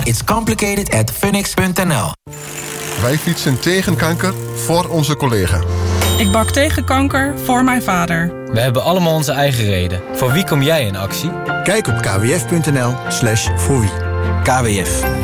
It's complicated at phoenix.nl. Wij fietsen tegen kanker voor onze collega. Ik bak tegen kanker voor mijn vader. We hebben allemaal onze eigen reden. Voor wie kom jij in actie? Kijk op kwf.nl/voorwie. KWF.